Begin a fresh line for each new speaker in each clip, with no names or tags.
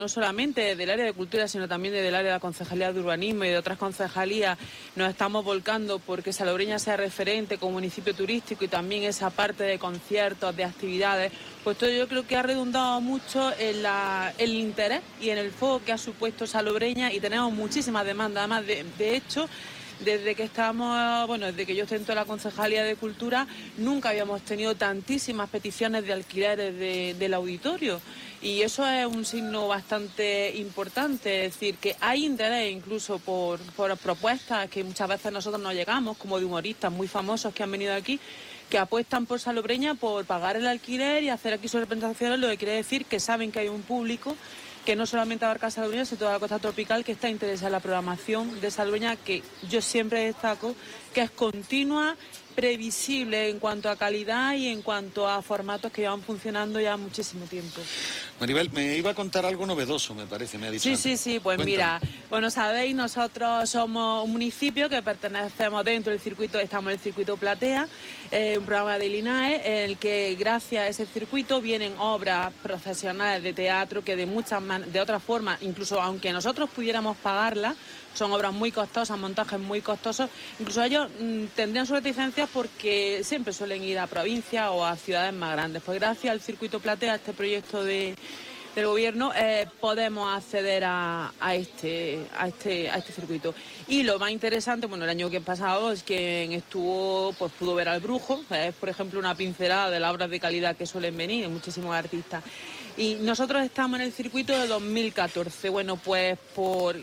no solamente del área de cultura, sino también del área de la Concejalía de Urbanismo y de otras concejalías, nos estamos volcando porque Salobreña sea referente como municipio turístico y también esa parte de conciertos, de actividades, pues todo yo creo que ha redundado mucho en el interés y en el foco que ha supuesto Salobreña, y tenemos muchísimas demandas. Además, de hecho, desde que desde que yo ostento la Concejalía de Cultura, nunca habíamos tenido tantísimas peticiones de alquileres del auditorio. Y eso es un signo bastante importante, es decir, que hay interés incluso por propuestas que muchas veces nosotros no llegamos, como de humoristas muy famosos que han venido aquí, que apuestan por Salobreña por pagar el alquiler y hacer aquí sus representaciones, lo que quiere decir que saben que hay un público que no solamente abarca Salobreña, sino toda la costa tropical, que está interesada en la programación de Salobreña, que yo siempre destaco que es continua, previsible en cuanto a calidad y en cuanto a formatos que llevan funcionando ya muchísimo tiempo.
Maribel, me iba a contar algo novedoso, me parece, me ha dicho antes.
Sí, pues cuéntame. Mira, bueno, sabéis, nosotros somos un municipio que pertenecemos dentro del circuito, estamos en el circuito Platea, un programa del INAE, en el que gracias a ese circuito vienen obras profesionales de teatro que de otra forma, incluso aunque nosotros pudiéramos pagarlas, son obras muy costosas, montajes muy costosos, incluso ellos tendrían sus reticencias porque siempre suelen ir a provincias o a ciudades más grandes. Pues gracias al circuito Platea, este proyecto del gobierno, podemos acceder a este circuito. Y lo más interesante, bueno, el año que pasado es que estuvo, pues pudo ver al Brujo, es por ejemplo una pincelada de las obras de calidad que suelen venir, muchísimos artistas. Y nosotros estamos en el circuito de 2014, bueno, pues por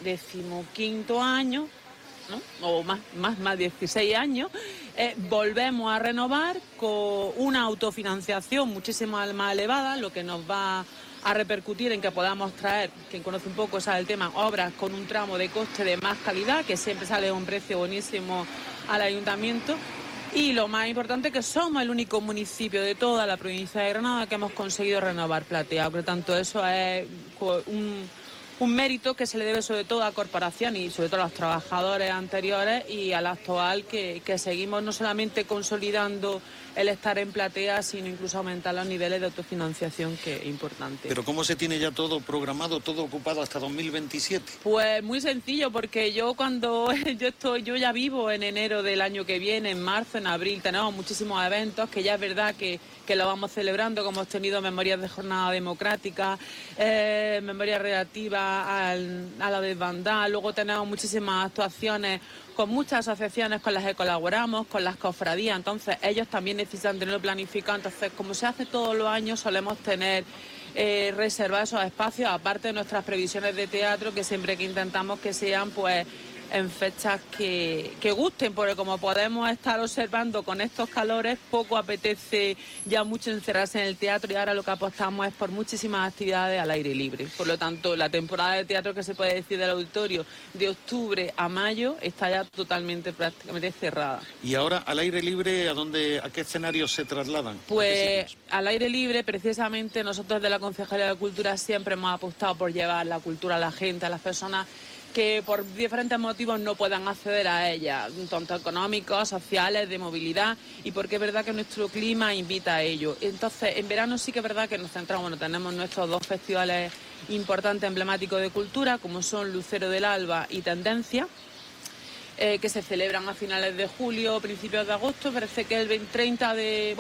15º año, ¿no? O más 16 años, volvemos a renovar con una autofinanciación muchísimo más elevada, lo que nos va a repercutir en que podamos traer, quien conoce un poco sabe el tema, obras con un tramo de coste de más calidad, que siempre sale a un precio buenísimo al ayuntamiento. Y lo más importante es que somos el único municipio de toda la provincia de Granada que hemos conseguido renovar Platea. Por lo tanto, eso es un mérito que se le debe sobre todo a corporación y sobre todo a los trabajadores anteriores y al actual, que seguimos no solamente consolidando el estar en Platea, sino incluso aumentar los niveles de autofinanciación, que es importante.
¿Pero cómo se tiene ya todo programado, todo ocupado hasta 2027?
Pues muy sencillo, porque yo ya vivo en enero del año que viene, en marzo, en abril, tenemos muchísimos eventos que ya es verdad que lo vamos celebrando, como hemos tenido memorias de jornada democrática, memorias relativas a la desbandada, luego tenemos muchísimas actuaciones con muchas asociaciones con las que colaboramos, con las cofradías, entonces ellos también necesitan tenerlo planificado, entonces como se hace todos los años solemos tener reservar esos espacios, aparte de nuestras previsiones de teatro, que siempre que intentamos que sean pues en fechas que gusten, porque como podemos estar observando con estos calores, poco apetece ya mucho encerrarse en el teatro, y ahora lo que apostamos es por muchísimas actividades al aire libre. Por lo tanto, la temporada de teatro, que se puede decir del auditorio, de octubre a mayo, está ya prácticamente cerrada.
¿Y ahora al aire libre a qué escenarios se trasladan?
Pues al aire libre, precisamente, nosotros de la Concejalía de Cultura siempre hemos apostado por llevar la cultura a la gente, a las personas que por diferentes motivos no puedan acceder a ella, tanto económicos, sociales, de movilidad, y porque es verdad que nuestro clima invita a ello. Entonces, en verano sí que es verdad que nos centramos, tenemos nuestros dos festivales importantes, emblemáticos de cultura, como son Lucero del Alba y Tendencia, que se celebran a finales de julio, principios de agosto. Parece que el 29,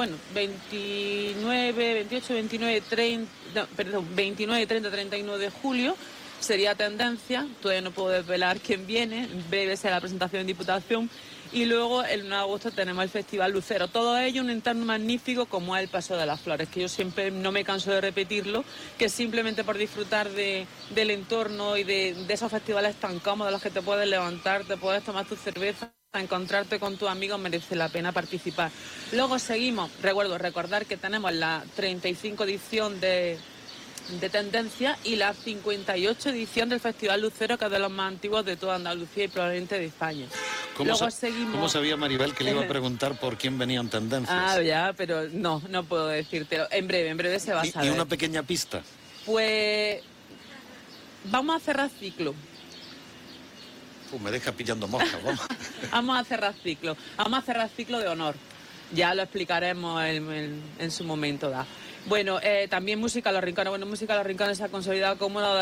28, 29, 30, 29, 30, 31 de julio sería Tendencia. Todavía no puedo desvelar quién viene, en breve será la presentación en Diputación, y luego el 1 de agosto tenemos el Festival Lucero. Todo ello en un entorno magnífico como es el Paso de las Flores, que yo siempre no me canso de repetirlo, que simplemente por disfrutar del entorno y de esos festivales tan cómodos, los que te puedes levantar, te puedes tomar tu cerveza, encontrarte con tus amigos, merece la pena participar. Luego seguimos, recordar que tenemos la 35 edición de Tendencia y la 58 edición del Festival Lucero, que es de los más antiguos de toda Andalucía y probablemente de España.
¿Cómo sabía Maribel que le iba a preguntar por quién venían Tendencias?
Ah, ya, pero no puedo decírtelo. En breve se va a saber.
¿Y una pequeña pista?
Pues vamos a cerrar ciclo.
Me deja pillando moscas, vamos.
Vamos a cerrar ciclo de honor. Ya lo explicaremos en su momento dado. Bueno, también Música Los Rincones. Bueno, Música Los Rincones se ha consolidado como uno de